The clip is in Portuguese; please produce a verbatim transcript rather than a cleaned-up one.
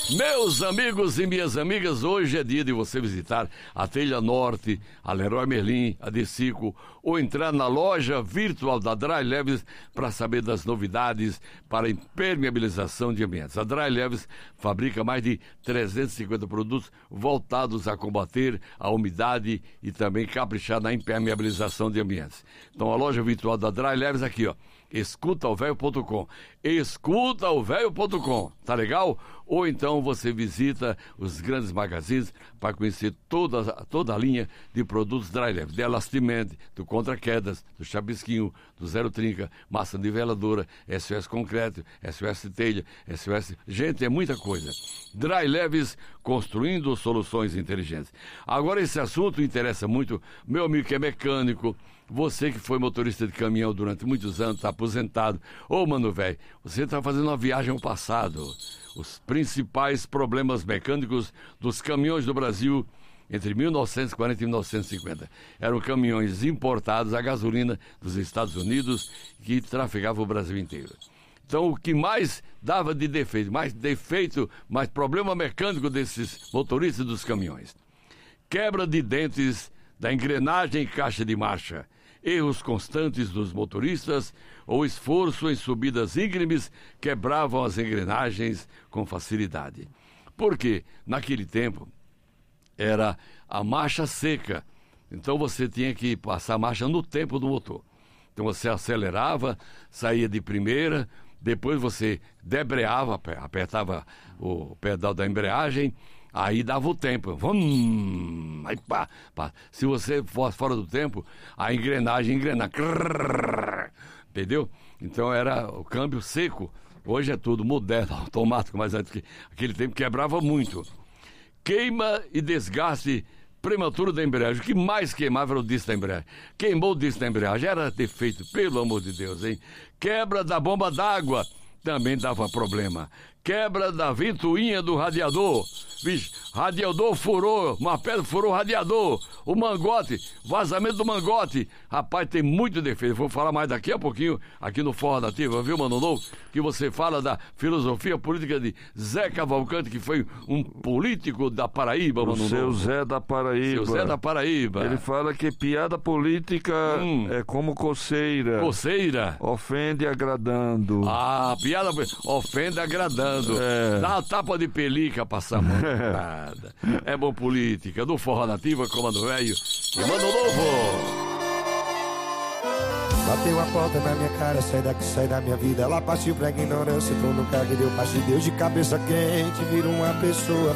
Meus amigos e minhas amigas, hoje é dia de você visitar a Telha Norte, a Leroy Merlin, a Decico, ou entrar na loja virtual da Dry Leves para saber das novidades para impermeabilização de ambientes. A Dry Leves fabrica mais de trezentos e cinquenta produtos voltados a combater a umidade e também caprichar na impermeabilização de ambientes. Então a loja virtual da Dry Leves aqui, ó, escuta o velho ponto com, escuta o velho ponto com, tá legal? Ou então você visita os grandes magazines para conhecer toda, toda a linha de produtos Dry Leves, de Elastimend, do Contra-Quedas, do Chapisquinho, do Zero Trinca, massa niveladora, S O S Concreto, S O S Telha, S O S... Gente, é muita coisa. Dry Leves, construindo soluções inteligentes. Agora esse assunto interessa muito meu amigo que é mecânico, você que foi motorista de caminhão durante muitos anos, está aposentado. Ô, mano velho, você está fazendo uma viagem ao passado. Os principais problemas mecânicos dos caminhões do Brasil entre mil novecentos e quarenta e mil novecentos e cinquenta. Eram caminhões importados a gasolina dos Estados Unidos que trafegavam o Brasil inteiro. Então, o que mais dava de defeito, mais defeito, mais problema mecânico desses motoristas dos caminhões: quebra de dentes da engrenagem e caixa de marcha, erros constantes dos motoristas ou esforço em subidas íngremes quebravam as engrenagens com facilidade. Porque, naquele tempo, era a marcha seca, então você tinha que passar a marcha no tempo do motor. Então você acelerava, saía de primeira, depois você debreava, apertava o pedal da embreagem, aí dava o tempo. Vum, aí pá, pá. Se você fosse fora do tempo, a engrenagem engrenava. Entendeu? Então era o câmbio seco. Hoje é tudo moderno, automático, mas aquele tempo quebrava muito. Queima e desgaste prematuro da embreagem. O que mais queimava era o disco da embreagem. Queimou o disco da embreagem, era defeito, pelo amor de Deus, hein? Quebra da bomba d'água também dava problema. Quebra da ventoinha do radiador. Vixe, radiador furou, uma pedra furou o radiador. O mangote, vazamento do mangote. Rapaz, tem muito defeito. Vou falar mais daqui a pouquinho aqui no Forró Nativa, viu, Mano Novo? Que você fala da filosofia política de Zé Cavalcante, que foi um político da Paraíba, Mano Novo. O seu Zé da Paraíba. Seu Zé da Paraíba. Ele fala que piada política hum. é como coceira. Coceira. Ofende agradando. Ah, piada ofende agradando. É. Dá uma tapa de pelica, passa a mão. Nada. É bom política. Do Forró Nativa, Comando Velho e Mano Novo. Bateu a porta na minha cara, sai daqui, sai da minha vida. Ela partiu pra ignorância, entrou no cargo e deu parte de Deus de cabeça quente. Vira uma pessoa